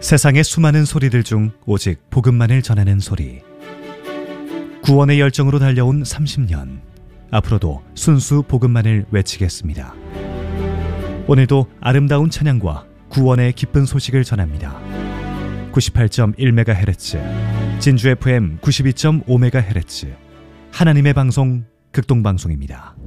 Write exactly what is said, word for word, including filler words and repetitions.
세상의 수많은 소리들 중 오직 복음만을 전하는 소리. 구원의 열정으로 달려온 삼십 년. 앞으로도 순수 복음만을 외치겠습니다. 오늘도 아름다운 찬양과 구원의 기쁜 소식을 전합니다. 구십팔 점 일 메가헤르츠 진주 에프엠 구십이 점 오 메가헤르츠 하나님의 방송 극동방송입니다.